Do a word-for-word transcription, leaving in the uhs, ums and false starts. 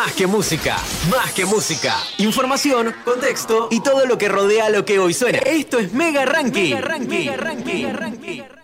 Más que música, más que música. Información, contexto y todo lo que rodea lo que hoy suena. Esto es Mega Ranking. Mega Ranking. Mega Ranking. Mega Ranking.